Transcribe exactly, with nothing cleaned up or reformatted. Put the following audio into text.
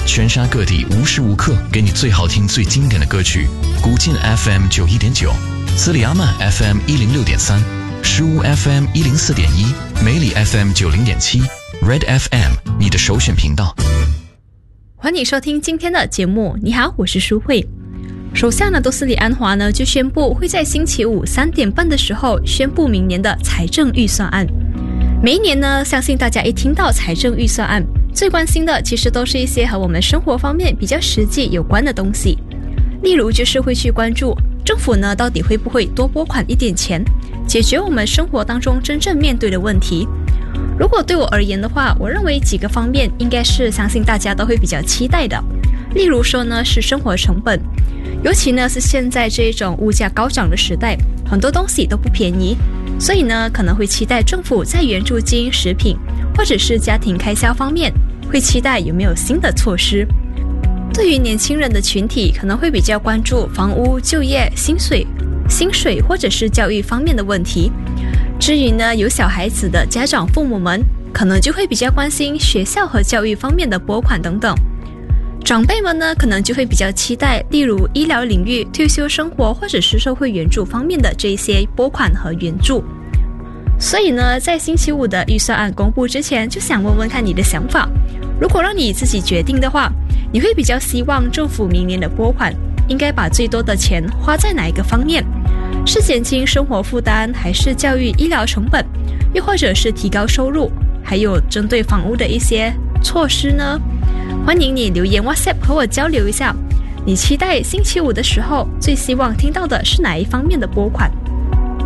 全沙各地无时无刻给你最好听最经典的歌曲。古晋 F M 九一点九，斯里阿曼 F M 一零六点三，石屋 F M 一零四点一，梅里 F M 九零点七 ，Red F M 你的首选频道。 欢迎收听今天的节目。你好，我是舒慧。首相呢，都斯里安华呢就宣布会在星期五三点半的时候宣布明年的财政预算案。每一年呢，相信大家一听到财政预算案，最关心的其实都是一些和我们生活方面比较实际有关的东西。例如就是会去关注政府呢到底会不会多拨款一点钱，解决我们生活当中真正面对的问题。如果对我而言的话，我认为几个方面应该是相信大家都会比较期待的。例如说呢，是生活成本，尤其呢是现在这种物价高涨的时代，很多东西都不便宜，所以呢可能会期待政府在援助金、食品或者是家庭开销方面，会期待有没有新的措施。对于年轻人的群体，可能会比较关注房屋、就业、薪水、薪水或者是教育方面的问题。至于呢有小孩子的家长父母们，可能就会比较关心学校和教育方面的拨款等等。长辈们呢，可能就会比较期待，例如医疗领域、退休生活或者是社会援助方面的这些拨款和援助。所以呢，在星期五的预算案公布之前，就想问问看你的想法。如果让你自己决定的话，你会比较希望政府明年的拨款应该把最多的钱花在哪一个方面？是减轻生活负担，还是教育医疗成本，又或者是提高收入，还有针对房屋的一些措施呢？欢迎你留言 WhatsApp 和我交流一下，你期待星期五的时候最希望听到的是哪一方面的拨款？